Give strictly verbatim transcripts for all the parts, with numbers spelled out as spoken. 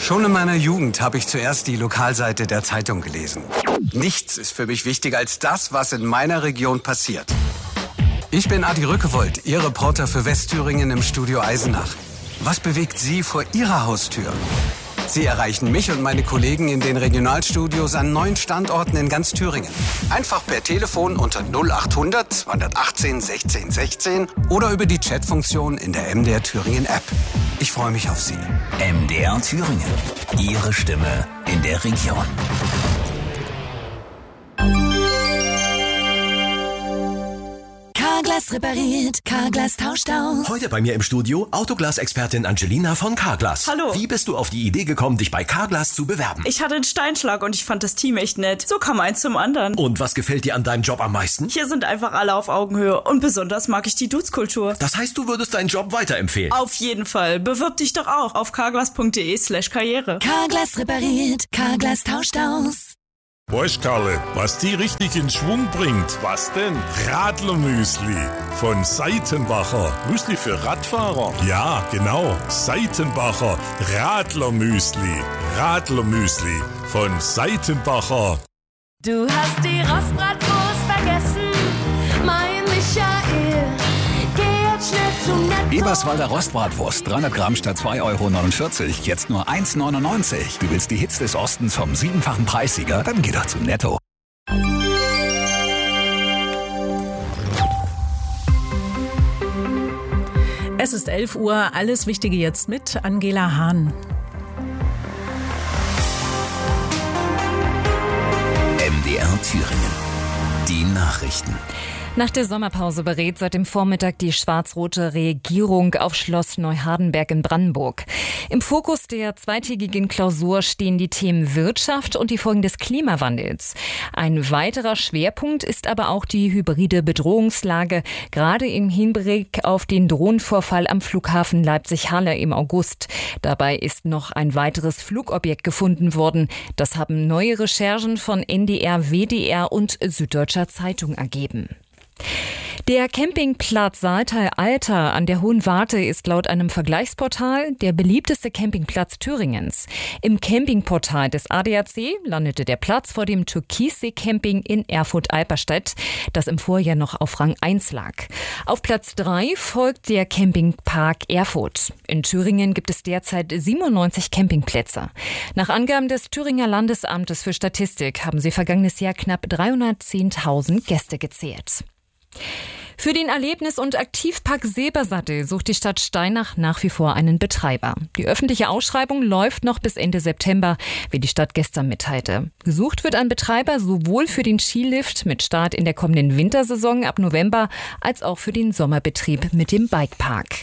Schon in meiner Jugend habe ich zuerst die Lokalseite der Zeitung gelesen. Nichts ist für mich wichtiger als das, was in meiner Region passiert. Ich bin Adi Rückewold, Ihr Reporter für Westthüringen im Studio Eisenach. Was bewegt Sie vor Ihrer Haustür? Sie erreichen mich und meine Kollegen in den Regionalstudios an neun Standorten in ganz Thüringen. Einfach per Telefon unter null achthundert zweihundertachtzehn sechzehn sechzehn oder über die Chatfunktion in der M D R Thüringen App. Ich freue mich auf Sie. M D R Thüringen. Ihre Stimme in der Region. Carglass repariert, Carglass tauscht aus. Heute bei mir im Studio Autoglas-Expertin Angelina von Carglass. Hallo. Wie bist du auf die Idee gekommen, dich bei Carglass zu bewerben? Ich hatte einen Steinschlag und ich fand das Team echt nett. So kam eins zum anderen. Und was gefällt dir an deinem Job am meisten? Hier sind einfach alle auf Augenhöhe und besonders mag ich die Dudes-Kultur. Das heißt, du würdest deinen Job weiterempfehlen? Auf jeden Fall. Bewirb dich doch auch auf carglass.de slash karriere. Carglass repariert, Carglass tauscht aus. Weißt Karle, was die richtig in Schwung bringt? Was denn? Radlermüsli von Seitenbacher. Müsli für Radfahrer? Ja, genau. Seitenbacher Radlermüsli. Radlermüsli von Seitenbacher. Du hast die Rostbratwurst vergessen, mein Michael. Geh jetzt schnell zu Netto. Eberswalder Rostbratwurst, dreihundert Gramm statt zwei Euro neunundvierzig, jetzt nur eins neunundneunzig. Du willst die Hits des Ostens vom siebenfachen Preissieger? Dann geh doch zu Netto. Es ist elf Uhr, alles Wichtige jetzt mit Angela Hahn. M D R Thüringen. Die Nachrichten. Nach der Sommerpause berät seit dem Vormittag die schwarz-rote Regierung auf Schloss Neuhardenberg in Brandenburg. Im Fokus der zweitägigen Klausur stehen die Themen Wirtschaft und die Folgen des Klimawandels. Ein weiterer Schwerpunkt ist aber auch die hybride Bedrohungslage, gerade im Hinblick auf den Drohnenvorfall am Flughafen Leipzig-Halle im August. Dabei ist noch ein weiteres Flugobjekt gefunden worden. Das haben neue Recherchen von N D R, W D R und Süddeutscher Zeitung ergeben. Der Campingplatz Saaltal-Alter an der Hohen Warte ist laut einem Vergleichsportal der beliebteste Campingplatz Thüringens. Im Campingportal des A D A C landete der Platz vor dem Türkissee-Camping in Erfurt-Alperstedt, das im Vorjahr noch auf Rang eins lag. Auf Platz drei folgt der Campingpark Erfurt. In Thüringen gibt es derzeit siebenundneunzig Campingplätze. Nach Angaben des Thüringer Landesamtes für Statistik haben sie vergangenes Jahr knapp dreihundertzehntausend Gäste gezählt. Für den Erlebnis- und Aktivpark Silbersattel sucht die Stadt Steinach nach wie vor einen Betreiber. Die öffentliche Ausschreibung läuft noch bis Ende September, wie die Stadt gestern mitteilte. Gesucht wird ein Betreiber sowohl für den Skilift mit Start in der kommenden Wintersaison ab November als auch für den Sommerbetrieb mit dem Bikepark.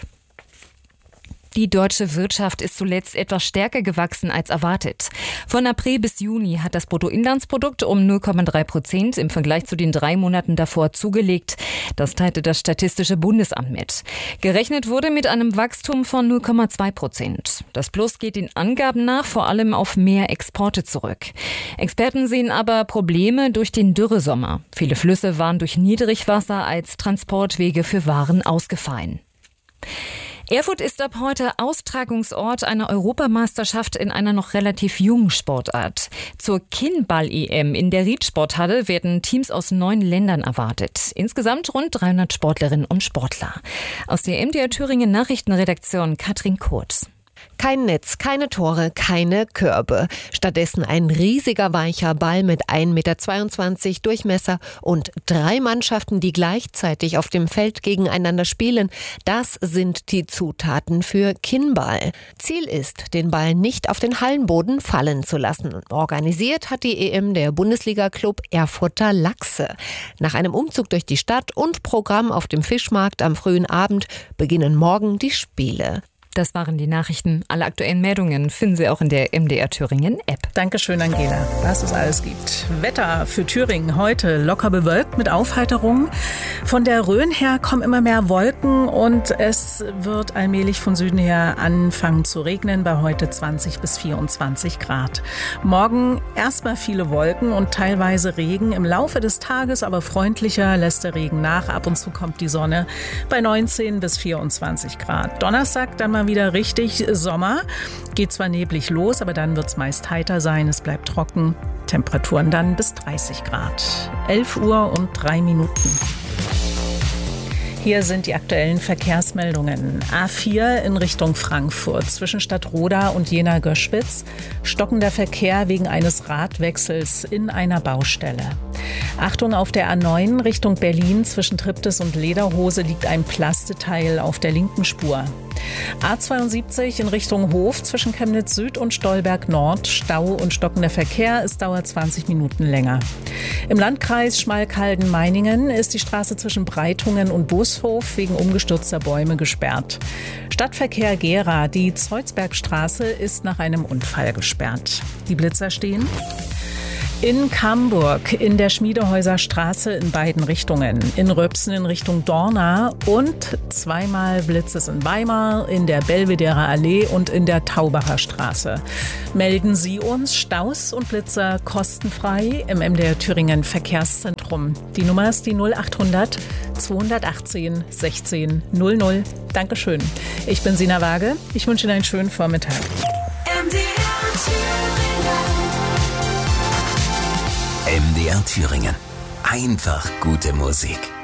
Die deutsche Wirtschaft ist zuletzt etwas stärker gewachsen als erwartet. Von April bis Juni hat das Bruttoinlandsprodukt um null Komma drei Prozent im Vergleich zu den drei Monaten davor zugelegt. Das teilte das Statistische Bundesamt mit. Gerechnet wurde mit einem Wachstum von null Komma zwei Prozent. Das Plus geht den Angaben nach vor allem auf mehr Exporte zurück. Experten sehen aber Probleme durch den Dürresommer. Viele Flüsse waren durch Niedrigwasser als Transportwege für Waren ausgefallen. Erfurt ist ab heute Austragungsort einer Europameisterschaft in einer noch relativ jungen Sportart. Zur Kinnball-E M in der Riedsporthalle werden Teams aus neun Ländern erwartet. Insgesamt rund dreihundert Sportlerinnen und Sportler. Aus der M D R Thüringen Nachrichtenredaktion Katrin Kurz. Kein Netz, keine Tore, keine Körbe. Stattdessen ein riesiger weicher Ball mit ein Meter zweiundzwanzig Durchmesser und drei Mannschaften, die gleichzeitig auf dem Feld gegeneinander spielen. Das sind die Zutaten für Kinnball. Ziel ist, den Ball nicht auf den Hallenboden fallen zu lassen. Organisiert hat die E M der Bundesliga-Club Erfurter Lachse. Nach einem Umzug durch die Stadt und Programm auf dem Fischmarkt am frühen Abend beginnen morgen die Spiele. Das waren die Nachrichten. Alle aktuellen Meldungen finden Sie auch in der M D R Thüringen App. Dankeschön, Angela, was es alles gibt. Wetter für Thüringen heute locker bewölkt mit Aufheiterung. Von der Rhön her kommen immer mehr Wolken und es wird allmählich von Süden her anfangen zu regnen, bei heute zwanzig bis vierundzwanzig Grad. Morgen erstmal viele Wolken und teilweise Regen. Im Laufe des Tages aber freundlicher lässt der Regen nach. Ab und zu kommt die Sonne bei neunzehn bis vierundzwanzig Grad. Donnerstag dann mal mal wieder richtig Sommer. Geht zwar neblig los, aber dann wird es meist heiter sein. Es bleibt trocken. Temperaturen dann bis dreißig Grad. elf Uhr und drei Minuten. Hier sind die aktuellen Verkehrsmeldungen. A vier in Richtung Frankfurt zwischen Stadtroda und Jena-Göschwitz. Stockender Verkehr wegen eines Radwechsels in einer Baustelle. Achtung, auf der A neun Richtung Berlin zwischen Triptis und Lederhose liegt ein Plasteteil auf der linken Spur. A zweiundsiebzig in Richtung Hof zwischen Chemnitz Süd und Stolberg Nord. Stau und stockender Verkehr. Es dauert zwanzig Minuten länger. Im Landkreis Schmalkalden-Meiningen ist die Straße zwischen Breitungen und Bushof wegen umgestürzter Bäume gesperrt. Stadtverkehr Gera. Die Zeuzbergstraße ist nach einem Unfall gesperrt. Die Blitzer stehen in Camburg, in der Schmiedehäuser Straße in beiden Richtungen, in Röpsen in Richtung Dorna und zweimal Blitzes in Weimar, in der Belvederer Allee und in der Taubacher Straße. Melden Sie uns Staus und Blitzer kostenfrei im M D R Thüringen Verkehrszentrum. Die Nummer ist die null achthundert zweihundertachtzehn sechzehn null null. Dankeschön. Ich bin Sina Waage. Ich wünsche Ihnen einen schönen Vormittag. M D R Thüringen. Einfach gute Musik.